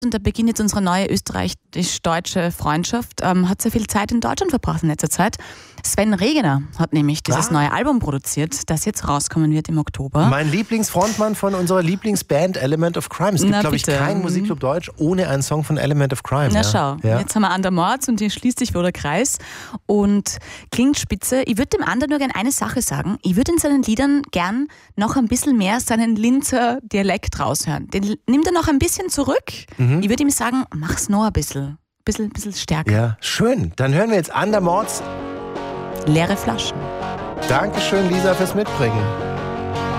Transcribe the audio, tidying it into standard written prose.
Und da beginnt jetzt unsere neue österreichisch-deutsche Freundschaft. Hat sehr viel Zeit in Deutschland verbracht in letzter Zeit. Sven Regener hat nämlich dieses neue Album produziert, das jetzt rauskommen wird im Oktober. Mein Lieblingsfrontmann von unserer Lieblingsband Element of Crime. Es gibt, glaube ich, keinen Musikclub Deutsch ohne einen Song von Element of Crime. Na schau, jetzt haben wir Ander Mords und hier schließt sich wohl der Kreis. Und klingt spitze. Ich würde dem Ander nur gerne eine Sache sagen. Ich würde in seinen Liedern gern noch ein bisschen mehr seinen Linzer Dialekt raushören. Den nimmt er noch ein bisschen zurück. Ich würde ihm sagen, mach's noch ein bisschen stärker. Ja, schön. Dann hören wir jetzt Ander Mords. Leere Flaschen. Dankeschön, Lisa, fürs Mitbringen.